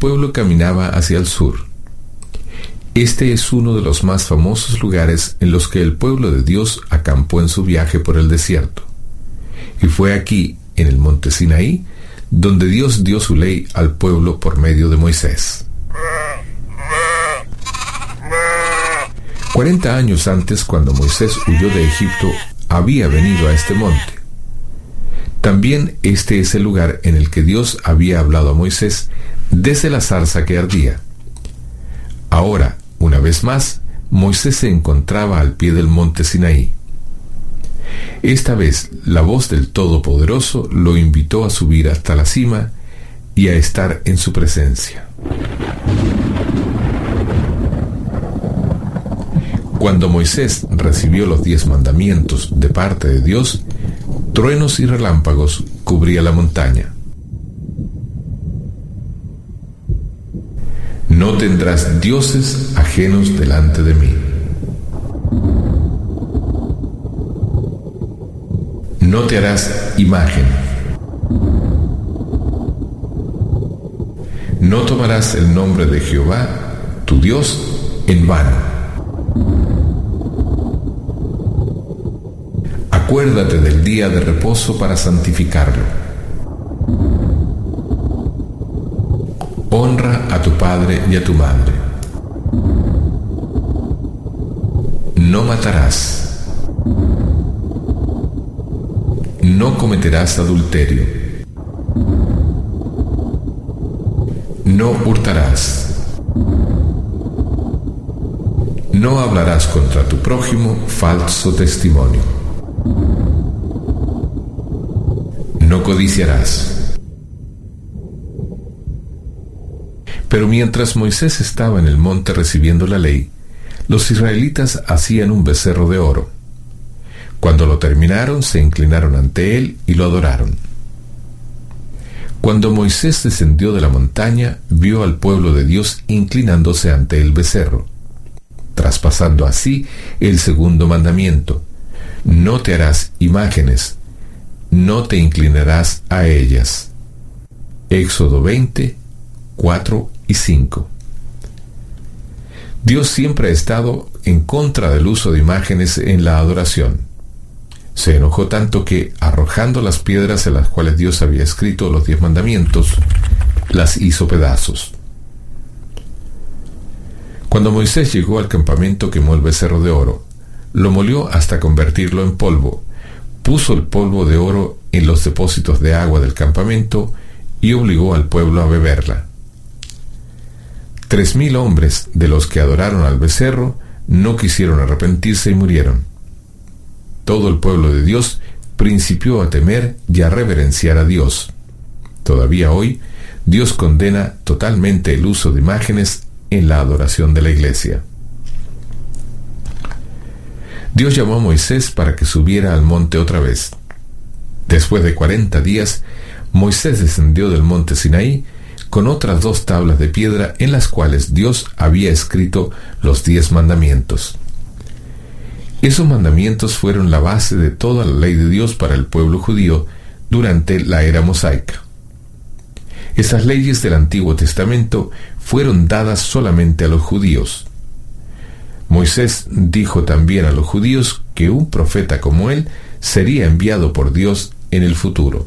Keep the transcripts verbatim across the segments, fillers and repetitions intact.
pueblo caminaba hacia el sur. Este es uno de los más famosos lugares en los que el pueblo de Dios acampó en su viaje por el desierto. Y fue aquí, en el monte Sinaí, donde Dios dio su ley al pueblo por medio de Moisés. Cuarenta años antes, cuando Moisés huyó de Egipto, había venido a este monte. También este es el lugar en el que Dios había hablado a Moisés desde la zarza que ardía. Ahora, una vez más, Moisés se encontraba al pie del monte Sinaí. Esta vez, la voz del Todopoderoso lo invitó a subir hasta la cima y a estar en su presencia. Cuando Moisés recibió los diez mandamientos de parte de Dios, truenos y relámpagos cubrían la montaña. No tendrás dioses ajenos delante de mí. No te harás imagen. No tomarás el nombre de Jehová, tu Dios, en vano. Acuérdate del día de reposo para santificarlo. Honra a tu padre y a tu madre. No matarás. No cometerás adulterio. No hurtarás. No hablarás contra tu prójimo falso testimonio. No codiciarás. Pero mientras Moisés estaba en el monte recibiendo la ley, los israelitas hacían un becerro de oro. Cuando lo terminaron, se inclinaron ante él y lo adoraron. Cuando Moisés descendió de la montaña, vio al pueblo de Dios inclinándose ante el becerro, traspasando así el segundo mandamiento: no te harás imágenes, no te inclinarás a ellas. Éxodo veinte, cuatro y cinco. Dios siempre ha estado en contra del uso de imágenes en la adoración. Se enojó tanto que, arrojando las piedras en las cuales Dios había escrito los diez mandamientos, las hizo pedazos. Cuando Moisés llegó al campamento, quemó el becerro de oro, lo molió hasta convertirlo en polvo, puso el polvo de oro en los depósitos de agua del campamento y obligó al pueblo a beberla. Tres mil hombres de los que adoraron al becerro no quisieron arrepentirse y murieron. Todo el pueblo de Dios principió a temer y a reverenciar a Dios. Todavía hoy, Dios condena totalmente el uso de imágenes en la adoración de la iglesia. Dios llamó a Moisés para que subiera al monte otra vez. Después de cuarenta días, Moisés descendió del monte Sinaí con otras dos tablas de piedra en las cuales Dios había escrito los diez mandamientos. Esos mandamientos fueron la base de toda la ley de Dios para el pueblo judío durante la era mosaica. Esas leyes del Antiguo Testamento fueron dadas solamente a los judíos. Moisés dijo también a los judíos que un profeta como él sería enviado por Dios en el futuro.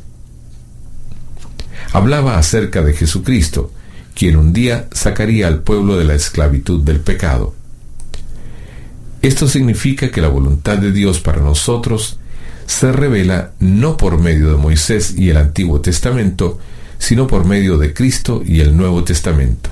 Hablaba acerca de Jesucristo, quien un día sacaría al pueblo de la esclavitud del pecado. Esto significa que la voluntad de Dios para nosotros se revela no por medio de Moisés y el Antiguo Testamento, sino por medio de Cristo y el Nuevo Testamento.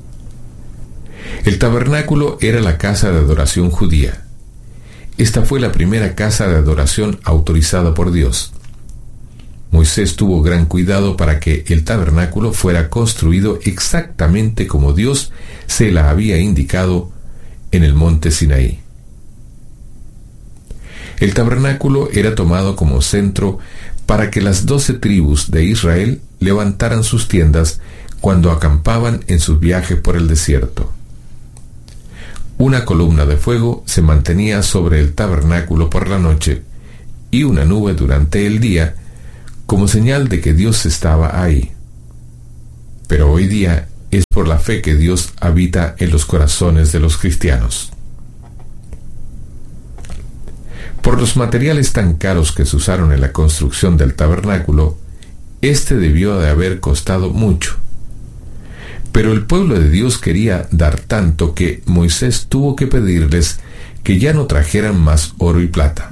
El tabernáculo era la casa de adoración judía. Esta fue la primera casa de adoración autorizada por Dios. Moisés tuvo gran cuidado para que el tabernáculo fuera construido exactamente como Dios se la había indicado en el monte Sinaí. El tabernáculo era tomado como centro para que las doce tribus de Israel levantaran sus tiendas cuando acampaban en sus viajes por el desierto. Una columna de fuego se mantenía sobre el tabernáculo por la noche y una nube durante el día, como señal de que Dios estaba ahí. Pero hoy día es por la fe que Dios habita en los corazones de los cristianos. Por los materiales tan caros que se usaron en la construcción del tabernáculo, este debió de haber costado mucho. Pero el pueblo de Dios quería dar tanto que Moisés tuvo que pedirles que ya no trajeran más oro y plata.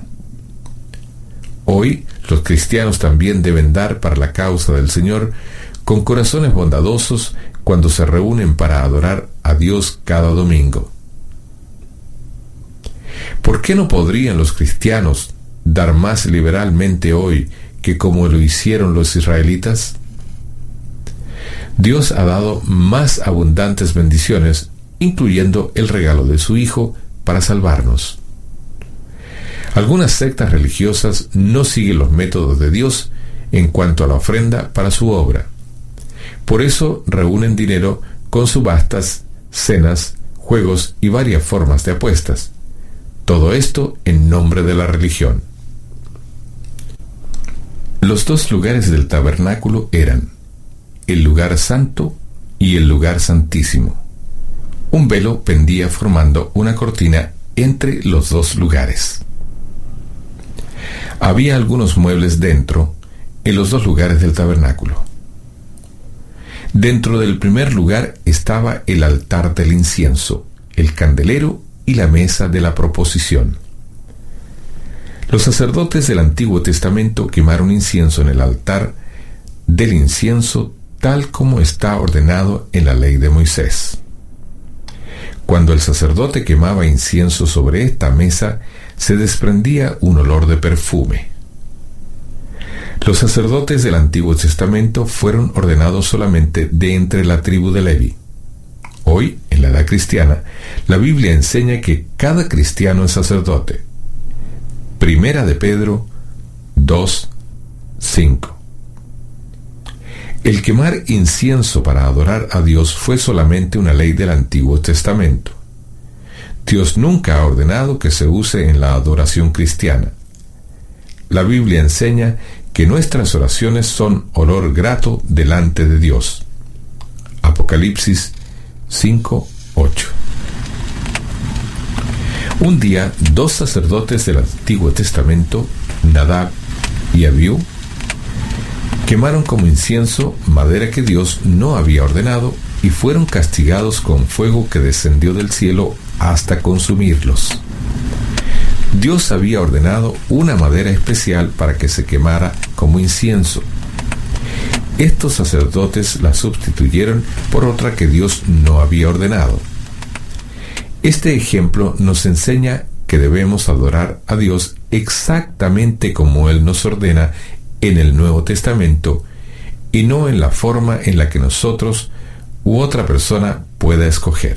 Hoy los cristianos también deben dar para la causa del Señor con corazones bondadosos cuando se reúnen para adorar a Dios cada domingo. ¿Por qué no podrían los cristianos dar más liberalmente hoy que como lo hicieron los israelitas? Dios ha dado más abundantes bendiciones, incluyendo el regalo de su Hijo para salvarnos. Algunas sectas religiosas no siguen los métodos de Dios en cuanto a la ofrenda para su obra. Por eso reúnen dinero con subastas, cenas, juegos y varias formas de apuestas. Todo esto en nombre de la religión. Los dos lugares del tabernáculo eran el lugar santo y el lugar santísimo. Un velo pendía formando una cortina entre los dos lugares. Había algunos muebles dentro, en los dos lugares del tabernáculo. Dentro del primer lugar estaba el altar del incienso, el candelero y la mesa de la proposición. Los sacerdotes del Antiguo Testamento quemaron incienso en el altar del incienso tal como está ordenado en la ley de Moisés. Cuando el sacerdote quemaba incienso sobre esta mesa, se desprendía un olor de perfume. Los sacerdotes del Antiguo Testamento fueron ordenados solamente de entre la tribu de Leví. Hoy, en la edad cristiana, la Biblia enseña que cada cristiano es sacerdote. Primera de Pedro dos, cinco. El quemar incienso para adorar a Dios fue solamente una ley del Antiguo Testamento. Dios nunca ha ordenado que se use en la adoración cristiana. La Biblia enseña que nuestras oraciones son olor grato delante de Dios. Apocalipsis cinco, ocho. Un día, dos sacerdotes del Antiguo Testamento, Nadab y Abiú, quemaron como incienso madera que Dios no había ordenado y fueron castigados con fuego que descendió del cielo hasta consumirlos. Dios había ordenado una madera especial para que se quemara como incienso. Estos sacerdotes la sustituyeron por otra que Dios no había ordenado. Este ejemplo nos enseña que debemos adorar a Dios exactamente como Él nos ordena en el Nuevo Testamento y no en la forma en la que nosotros u otra persona pueda escoger.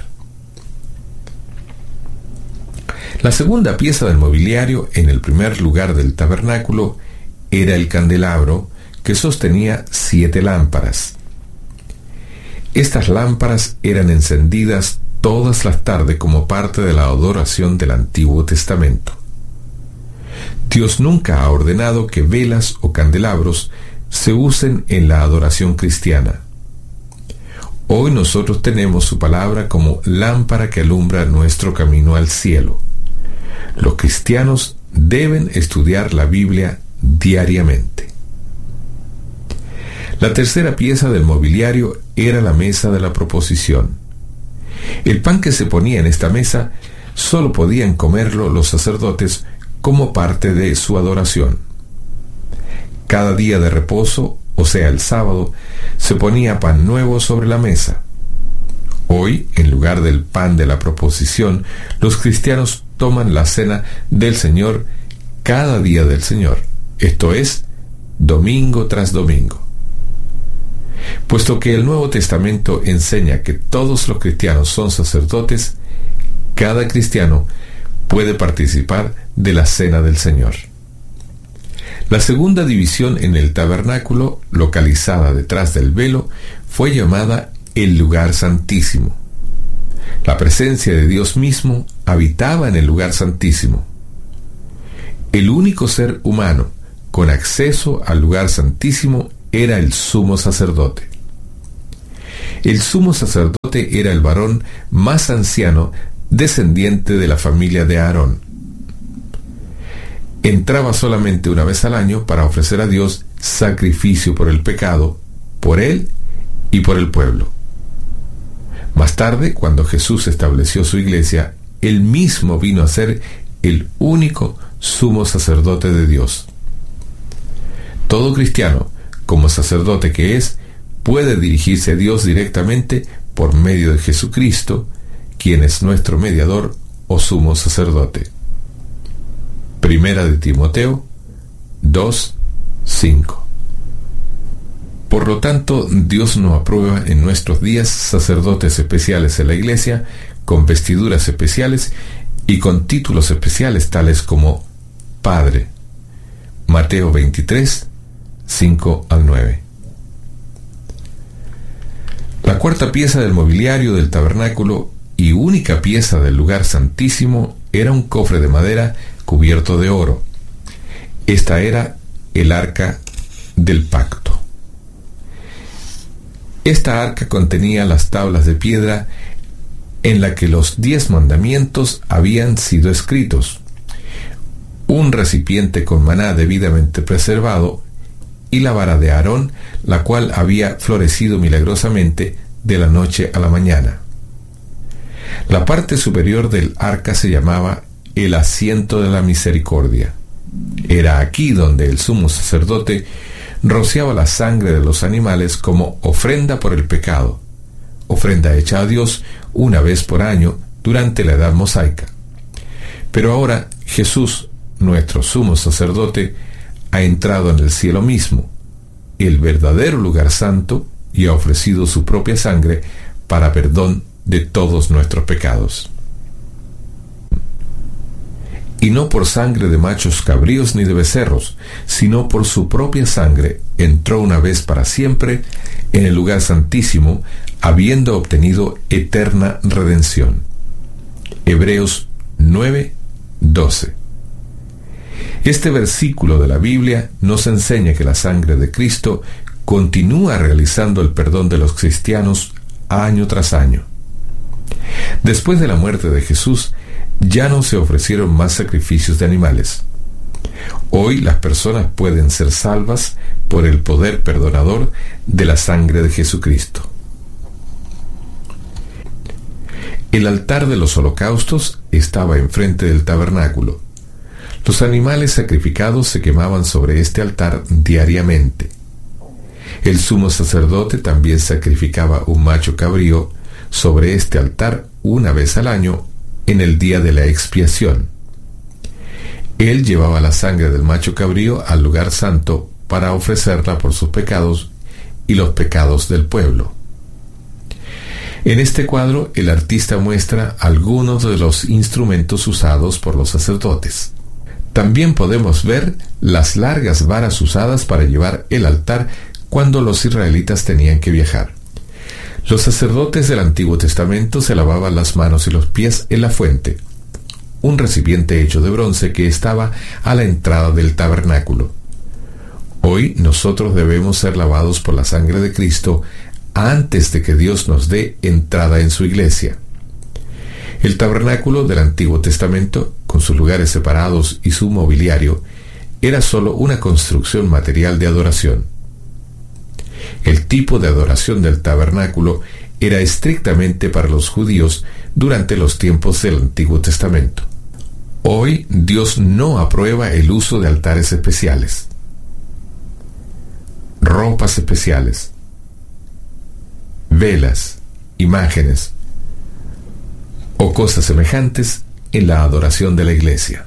La segunda pieza del mobiliario en el primer lugar del tabernáculo era el candelabro que sostenía siete lámparas. Estas lámparas eran encendidas todas las tardes como parte de la adoración del Antiguo Testamento. Dios nunca ha ordenado que velas o candelabros se usen en la adoración cristiana. Hoy nosotros tenemos su palabra como lámpara que alumbra nuestro camino al cielo. Los cristianos deben estudiar la Biblia diariamente. La tercera pieza del mobiliario era la mesa de la proposición. El pan que se ponía en esta mesa solo podían comerlo los sacerdotes como parte de su adoración. Cada día de reposo, o sea el sábado, se ponía pan nuevo sobre la mesa. Hoy, en lugar del pan de la proposición, los cristianos toman la cena del Señor cada día del Señor, esto es, domingo tras domingo. Puesto que el Nuevo Testamento enseña que todos los cristianos son sacerdotes, cada cristiano puede participar de la cena del Señor. La segunda división en el tabernáculo, localizada detrás del velo, fue llamada el lugar santísimo. La presencia de Dios mismo habitaba en el lugar santísimo. El único ser humano con acceso al lugar santísimo era el sumo sacerdote. El sumo sacerdote era el varón más anciano descendiente de la familia de Aarón. Entraba solamente una vez al año para ofrecer a Dios sacrificio por el pecado, por él y por el pueblo. Más tarde, cuando Jesús estableció su iglesia, él mismo vino a ser el único sumo sacerdote de Dios. Todo cristiano, como sacerdote que es, puede dirigirse a Dios directamente por medio de Jesucristo, quien es nuestro mediador o sumo sacerdote. Primera de Timoteo dos, cinco. Por lo tanto, Dios no aprueba en nuestros días sacerdotes especiales en la iglesia, con vestiduras especiales y con títulos especiales tales como Padre. Mateo veintitrés, cinco al nueve. La cuarta pieza del mobiliario del tabernáculo y única pieza del lugar santísimo era un cofre de madera cubierto de oro. Esta era el arca del pacto. Esta arca contenía las tablas de piedra en la que los diez mandamientos habían sido escritos, un recipiente con maná debidamente preservado y la vara de Aarón, la cual había florecido milagrosamente de la noche a la mañana. La parte superior del arca se llamaba el asiento de la misericordia. Era aquí donde el sumo sacerdote rociaba la sangre de los animales como ofrenda por el pecado, ofrenda hecha a Dios una vez por año durante la edad mosaica. Pero ahora Jesús, nuestro sumo sacerdote, ha entrado en el cielo mismo, el verdadero lugar santo, y ha ofrecido su propia sangre para perdón de todos nuestros pecados. Y no por sangre de machos cabríos ni de becerros, sino por su propia sangre entró una vez para siempre en el lugar santísimo, habiendo obtenido eterna redención. Hebreos nueve, doce. Este versículo de la Biblia nos enseña que la sangre de Cristo continúa realizando el perdón de los cristianos año tras año. Después de la muerte de Jesús, ya no se ofrecieron más sacrificios de animales. Hoy las personas pueden ser salvas por el poder perdonador de la sangre de Jesucristo. El altar de los holocaustos estaba enfrente del tabernáculo. Los animales sacrificados se quemaban sobre este altar diariamente. El sumo sacerdote también sacrificaba un macho cabrío sobre este altar una vez al año en el día de la expiación. Él llevaba la sangre del macho cabrío al lugar santo para ofrecerla por sus pecados y los pecados del pueblo. En este cuadro, el artista muestra algunos de los instrumentos usados por los sacerdotes. También podemos ver las largas varas usadas para llevar el altar cuando los israelitas tenían que viajar. Los sacerdotes del Antiguo Testamento se lavaban las manos y los pies en la fuente, un recipiente hecho de bronce que estaba a la entrada del tabernáculo. Hoy nosotros debemos ser lavados por la sangre de Cristo antes de que Dios nos dé entrada en su iglesia. El tabernáculo del Antiguo Testamento, con sus lugares separados y su mobiliario, era sólo una construcción material de adoración. El tipo de adoración del tabernáculo era estrictamente para los judíos durante los tiempos del Antiguo Testamento. Hoy Dios no aprueba el uso de altares especiales, ropas especiales, velas, imágenes o cosas semejantes en la adoración de la iglesia.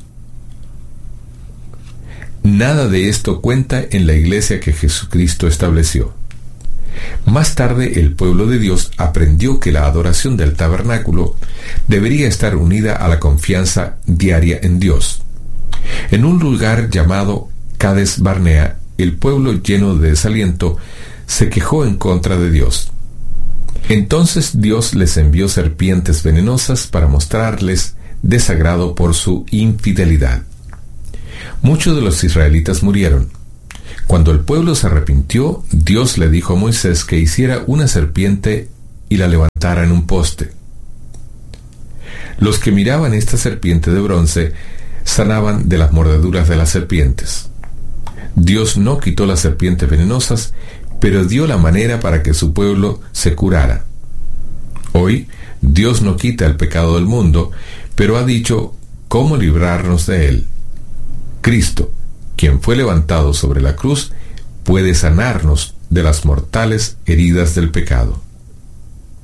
Nada de esto cuenta en la iglesia que Jesucristo estableció. Más tarde, el pueblo de Dios aprendió que la adoración del tabernáculo debería estar unida a la confianza diaria en Dios. En un lugar llamado Cades Barnea, el pueblo, lleno de desaliento, se quejó en contra de Dios. Entonces Dios les envió serpientes venenosas para mostrarles desagrado por su infidelidad. Muchos de los israelitas murieron. Cuando el pueblo se arrepintió, Dios le dijo a Moisés que hiciera una serpiente y la levantara en un poste. Los que miraban esta serpiente de bronce sanaban de las mordeduras de las serpientes. Dios no quitó las serpientes venenosas, pero dio la manera para que su pueblo se curara. Hoy, Dios no quita el pecado del mundo, pero ha dicho cómo librarnos de él. Cristo, quien fue levantado sobre la cruz, puede sanarnos de las mortales heridas del pecado.